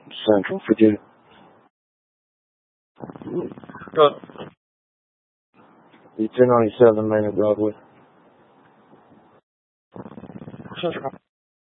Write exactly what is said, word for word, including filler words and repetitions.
Central, forget it. Good. ten ninety-seven Main and Broadway. Central.